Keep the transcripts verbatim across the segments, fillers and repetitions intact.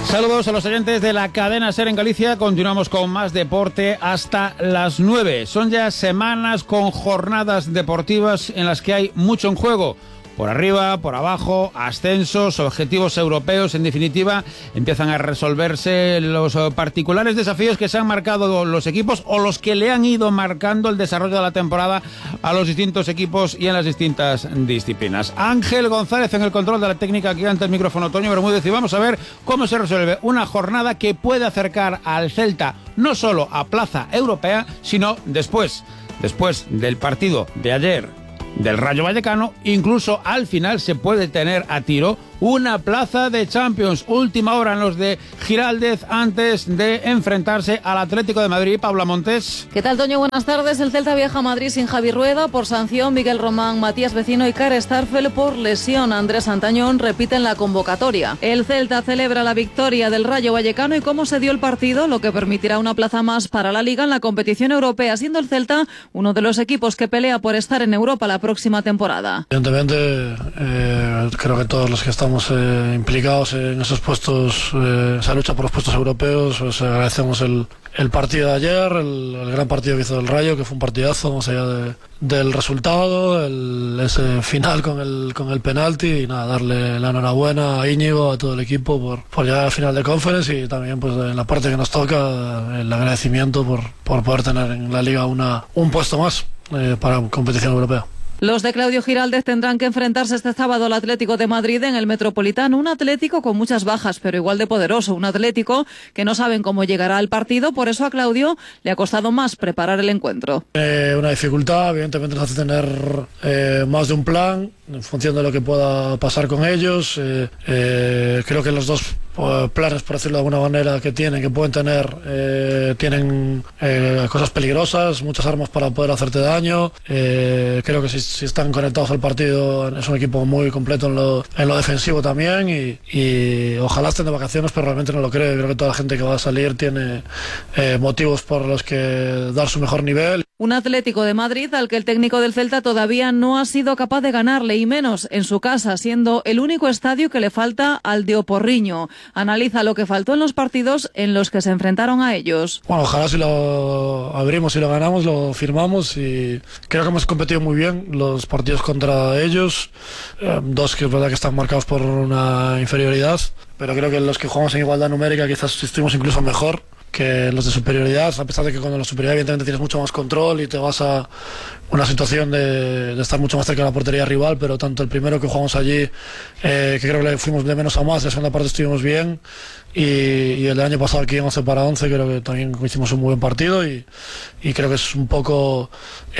Saludos a los oyentes de la cadena SER en Galicia. Continuamos con más deporte hasta las nueve. Son ya semanas con jornadas deportivas en las que hay mucho en juego. Por arriba, por abajo, ascensos, objetivos europeos, en definitiva, empiezan a resolverse los particulares desafíos que se han marcado los equipos o los que le han ido marcando el desarrollo de la temporada a los distintos equipos y en las distintas disciplinas. Ángel González en el control de la técnica, aquí ante el micrófono Toño Bermúdez, y vamos a ver cómo se resuelve una jornada que puede acercar al Celta no solo a plaza europea, sino después, después del partido de ayer del Rayo Vallecano, incluso al final se puede tener a tiro una plaza de Champions. Última hora en los de Giraldez antes de enfrentarse al Atlético de Madrid. Paula Montes. ¿Qué tal, Toño? Buenas tardes. El Celta viaja a Madrid sin Javi Rueda por sanción, Miguel Román, Matías Vecino y Kare Starfel por lesión. Andrés Santañón repite en la convocatoria. El Celta celebra la victoria del Rayo Vallecano y cómo se dio el partido, lo que permitirá una plaza más para la Liga en la competición europea, siendo el Celta uno de los equipos que pelea por estar en Europa la próxima temporada. Evidentemente, eh, creo que todos los que estamos Eh, implicados en esos puestos, eh, esa lucha por los puestos europeos, pues agradecemos el, el partido de ayer, el, el gran partido que hizo el Rayo, que fue un partidazo, más allá de, del resultado, el, ese final con el, con el penalti, y nada, darle la enhorabuena a Íñigo, a todo el equipo por, por llegar al final de Conference, y también pues en la parte que nos toca el agradecimiento por, por poder tener en la Liga una, un puesto más eh, para competición europea. Los de Claudio Giraldez tendrán que enfrentarse este sábado al Atlético de Madrid en el Metropolitano, un Atlético con muchas bajas, pero igual de poderoso, un Atlético que no saben cómo llegará al partido, por eso a Claudio le ha costado más preparar el encuentro. Eh, una dificultad, evidentemente nos hace tener eh, más de un plan, en función de lo que pueda pasar con ellos. Eh, eh, creo que los dos planes, por decirlo de alguna manera, que tienen, que pueden tener, eh, tienen eh, cosas peligrosas, muchas armas para poder hacerte daño. Eh, creo que si, si están conectados al partido es un equipo muy completo en lo, en lo defensivo también, y, y ojalá estén de vacaciones, pero realmente no lo creo. Creo que toda la gente que va a salir tiene eh, motivos por los que dar su mejor nivel. Un Atlético de Madrid al que el técnico del Celta todavía no ha sido capaz de ganarle, y menos en su casa, siendo el único estadio que le falta al de Oporriño. Analiza lo que faltó en los partidos en los que se enfrentaron a ellos. Bueno, ojalá si lo abrimos y lo ganamos, lo firmamos, y creo que hemos competido muy bien los partidos contra ellos, eh, dos que es verdad que están marcados por una inferioridad, pero creo que los que jugamos en igualdad numérica quizás estuvimos incluso mejor que los de superioridad, a pesar de que con la superioridad evidentemente tienes mucho más control y te vas a una situación de, de estar mucho más cerca de la portería rival, pero tanto el primero que jugamos allí, eh, que creo que le fuimos de menos a más, la segunda parte estuvimos bien, y, y el del año pasado aquí en once para once creo que también hicimos un muy buen partido, y, y creo que es un poco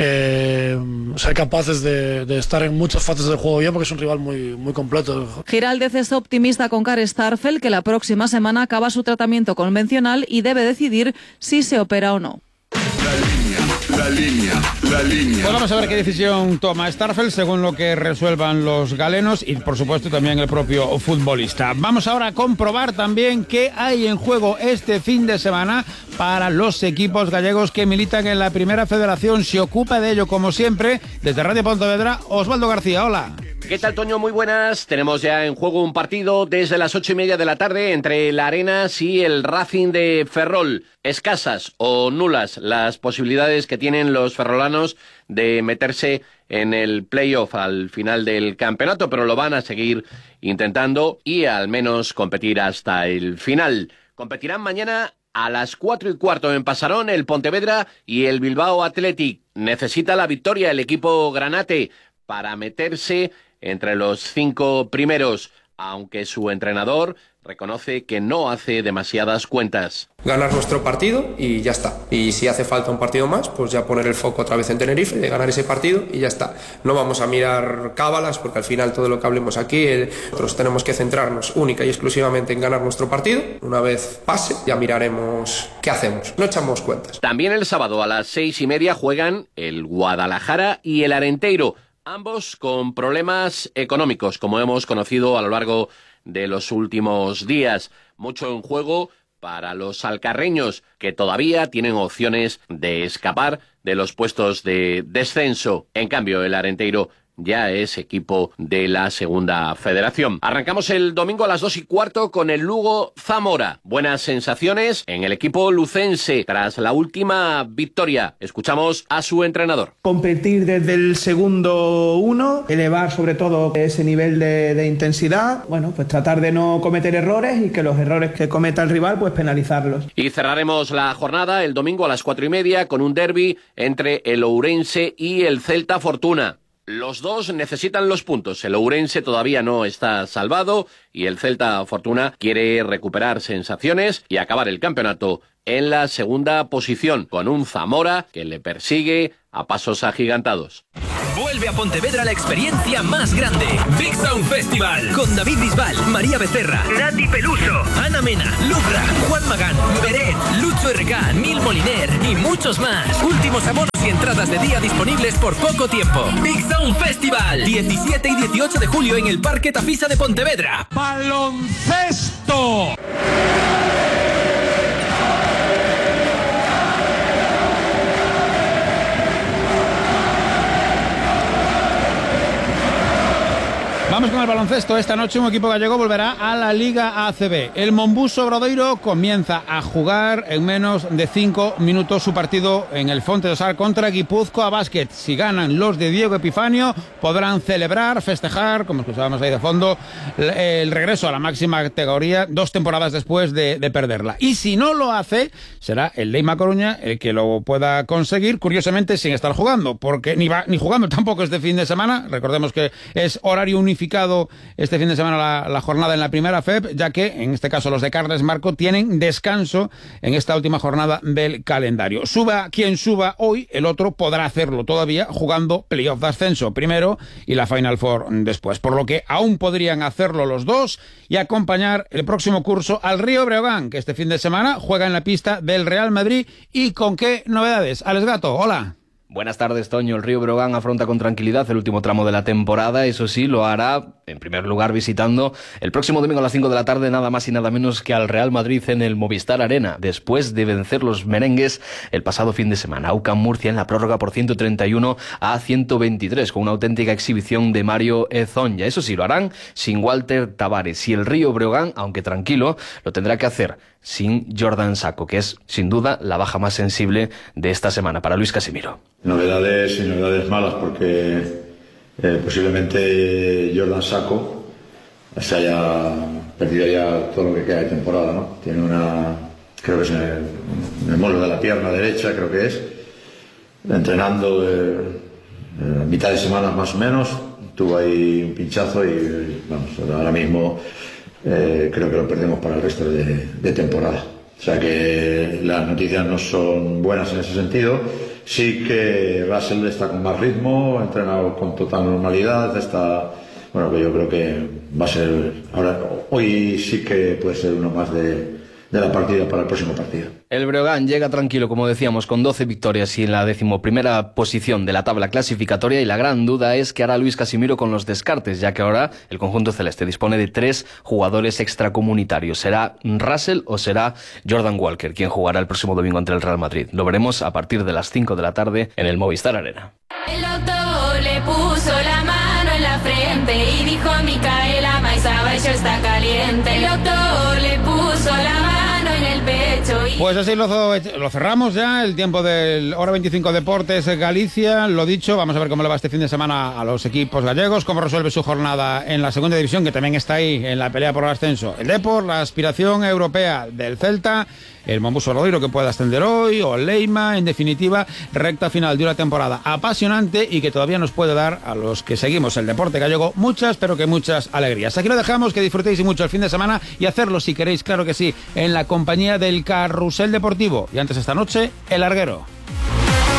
eh, ser capaces de, de estar en muchas fases del juego bien, porque es un rival muy, muy completo. Giraldez es optimista con Kare Starfel, que la próxima semana acaba su tratamiento convencional y debe decidir si se opera o no. La línea, la línea, la línea. Pues vamos a ver qué decisión toma Starfel según lo que resuelvan los galenos y por supuesto también el propio futbolista. Vamos ahora a comprobar también qué hay en juego este fin de semana para los equipos gallegos que militan en la Primera Federación. Se ocupa de ello, como siempre, desde Radio Pontevedra, Osvaldo García. Hola. ¿Qué tal, Toño? Muy buenas. Tenemos ya en juego un partido desde las ocho y media de la tarde entre la Arenas y el Racing de Ferrol. Escasas o nulas las posibilidades que tienen los ferrolanos de meterse en el playoff al final del campeonato, pero lo van a seguir intentando y al menos competir hasta el final. Competirán mañana a las cuatro y cuarto en Pasarón el Pontevedra y el Bilbao Athletic. Necesita la victoria el equipo granate para meterse entre los cinco primeros, aunque su entrenador reconoce que no hace demasiadas cuentas. Ganar nuestro partido y ya está. Y si hace falta un partido más, pues ya poner el foco otra vez en Tenerife, de ganar ese partido y ya está. No vamos a mirar cábalas, porque al final todo lo que hablemos aquí, nosotros tenemos que centrarnos única y exclusivamente en ganar nuestro partido. Una vez pase, ya miraremos qué hacemos. No echamos cuentas. También el sábado a las seis y media juegan el Guadalajara y el Arenteiro, ambos con problemas económicos, como hemos conocido a lo largo de los últimos días. Mucho en juego para los alcarreños, que todavía tienen opciones de escapar de los puestos de descenso. En cambio, el Arenteiro ya es equipo de la Segunda Federación. Arrancamos el domingo a las dos y cuarto con el Lugo Zamora. Buenas sensaciones en el equipo lucense tras la última victoria. Escuchamos a su entrenador. Competir desde el segundo uno, elevar sobre todo ese nivel de, de intensidad, bueno, pues tratar de no cometer errores y que los errores que cometa el rival, pues penalizarlos. Y cerraremos la jornada el domingo a las cuatro y media con un derbi entre el Ourense y el Celta Fortuna. Los dos necesitan los puntos. El Ourense todavía no está salvado y el Celta Fortuna quiere recuperar sensaciones y acabar el campeonato en la segunda posición, con un Zamora que le persigue a pasos agigantados. Vuelve a Pontevedra la experiencia más grande. Big Sound Festival. Con David Bisbal, María Becerra, Nati Peluso, Ana Mena, Lubra, Juan Magán, Beret, Lucho R K, Neil Moliner y muchos más. Últimos abonos y entradas de día disponibles por poco tiempo. Big Sound Festival. diecisiete y dieciocho de julio en el Parque Tafisa de Pontevedra. ¡Baloncesto! Vamos con el baloncesto. Esta noche un equipo gallego volverá a la Liga A C B. El Mombuso Obradoiro comienza a jugar en menos de cinco minutos su partido en el Fonte do Sar contra Guipúzcoa Basket. Si ganan los de Diego Epifanio, podrán celebrar, festejar, como escuchábamos ahí de fondo, el regreso a la máxima categoría dos temporadas después de, de perderla. Y si no lo hace, será el Leima Coruña el que lo pueda conseguir, curiosamente sin estar jugando, porque ni va ni jugando tampoco este fin de semana. Recordemos que es horario unificado este fin de semana la, la jornada en la primera F E P, ya que en este caso los de Carles Marco tienen descanso en esta última jornada del calendario. Suba quien suba hoy, el otro podrá hacerlo todavía jugando playoff de ascenso primero y la Final Four después, por lo que aún podrían hacerlo los dos y acompañar el próximo curso al Río Breogán, que este fin de semana juega en la pista del Real Madrid. ¿Y con qué novedades? Alex Gato, hola. Buenas tardes, Toño. El Río Breogán afronta con tranquilidad el último tramo de la temporada. Eso sí, lo hará, en primer lugar, visitando el próximo domingo a las cinco de la tarde, nada más y nada menos que al Real Madrid en el Movistar Arena, después de vencer los merengues el pasado fin de semana. U C A M Murcia en la prórroga por ciento treinta y uno a ciento veintitrés, con una auténtica exhibición de Mario Ezonja. Eso sí, lo harán sin Walter Tavares. Y el Río Breogán, aunque tranquilo, lo tendrá que hacer sin Jordan Sacco, que es, sin duda, la baja más sensible de esta semana para Luis Casimiro. Novedades y novedades malas, porque eh, posiblemente Jordan Sacco se haya perdido ya todo lo que queda de temporada, ¿no? Tiene una, creo que es en el, en el muslo de la pierna derecha, creo que es, entrenando eh, eh, mitad de semana más o menos, tuvo ahí un pinchazo y vamos, ahora mismo eh, creo que lo perdemos para el resto de, de temporada. O sea que las noticias no son buenas en ese sentido. Sí que Russell está con más ritmo, ha entrenado con total normalidad, está, bueno, que yo creo que va a ser, ahora, hoy sí que puede ser uno más de, de la partida para el próximo partido. El Breogán llega tranquilo, como decíamos, con doce victorias y en la decimoprimera posición de la tabla clasificatoria, y la gran duda es qué hará Luis Casimiro con los descartes, ya que ahora el conjunto celeste dispone de tres jugadores extracomunitarios. ¿Será Russell o será Jordan Walker quien jugará el próximo domingo ante el Real Madrid? Lo veremos a partir de las cinco de la tarde en el Movistar Arena. El doctor le puso la mano en la frente y dijo: Micaela, Maizaba, yo está caliente. El doctor le puso la mano en el pecho y... Pues así lo, lo cerramos ya, el tiempo del Hora veinticinco Deportes Galicia. Lo dicho, vamos a ver cómo le va este fin de semana a los equipos gallegos, cómo resuelve su jornada en la segunda división, que también está ahí en la pelea por el ascenso. El Depor, la aspiración europea del Celta, el Mombuso Obradoiro que puede ascender hoy, o el Leima, en definitiva, recta final de una temporada apasionante y que todavía nos puede dar a los que seguimos el deporte gallego muchas, pero que muchas alegrías. Aquí lo dejamos, que disfrutéis y mucho el fin de semana, y hacerlo si queréis, claro que sí, en la compañía del Carrusel Deportivo. Y antes esta noche, el Larguero.